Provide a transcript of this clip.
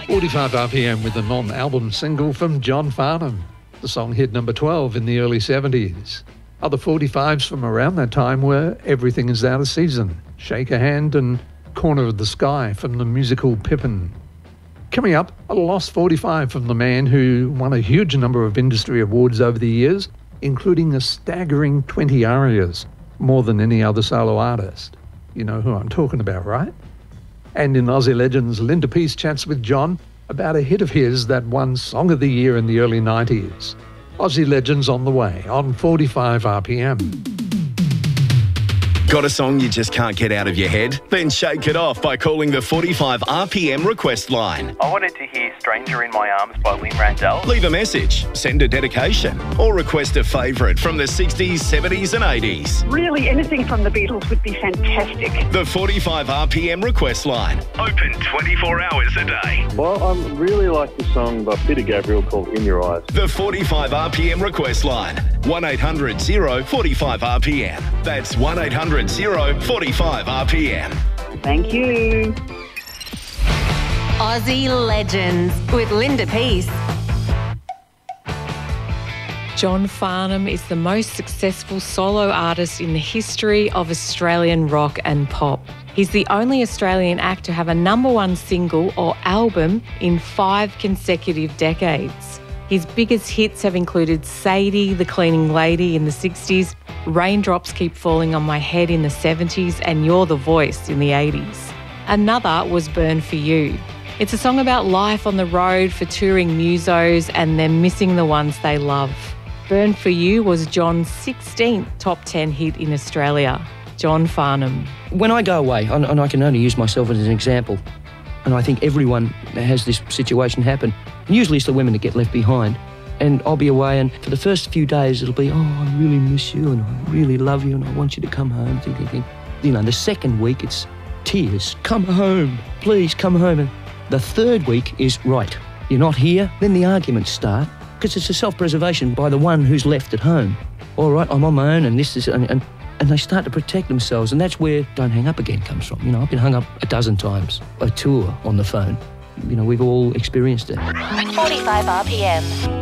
45 RPM with a non-album single from John Farnham. The song hit number 12 in the early 70s. Other 45s from around that time were Everything Is Out of Season, Shake a Hand and Corner of the Sky from the musical Pippin. Coming up, a lost 45 from the man who won a huge number of industry awards over the years, including a staggering 20 arias, more than any other solo artist. You know who I'm talking about, right? And in Aussie Legends, Linda Peace chats with John about a hit of his that won Song of the Year in the early 90s. Aussie Legends on the way on 45 RPM. Got a song you just can't get out of your head? Then shake it off by calling the 45 RPM request line. I wanted to hear Stranger in My Arms by Lynn Randell. Leave a message, send a dedication, or request a favourite from the 60s, 70s and 80s. Really, anything from the Beatles would be fantastic. The 45 RPM request line. Open 24 hours a day. Well, I really like the song by Peter Gabriel called In Your Eyes. The 45 RPM request line. 1800 045 RPM. That's 1800 045 RPM. Thank you. Aussie Legends with Linda Peace. John Farnham is the most successful solo artist in the history of Australian rock and pop. He's the only Australian act to have a #1 single or album in 5 consecutive decades. His biggest hits have included Sadie, the Cleaning Lady in the 60s, Raindrops Keep Falling on My Head in the 70s, and You're the Voice in the 80s. Another was Burn For You. It's a song about life on the road for touring musos and them missing the ones they love. Burn For You was John's 16th top 10 hit in Australia. John Farnham. When I go away, and I can only use myself as an example, and I think everyone has this situation happen, and usually it's the women that get left behind. And I'll be away, and for the first few days it'll be, oh, I really miss you, and I really love you, and I want you to come home. You know, the second week it's tears. Come home, please come home. And the third week is, right, you're not here. Then the arguments start, because it's a self-preservation by the one who's left at home. All right, I'm on my own, and this is, and they start to protect themselves, and that's where Don't Hang Up Again comes from. You know, I've been hung up a dozen times, a tour on the phone. You know, we've all experienced it. 45 RPM.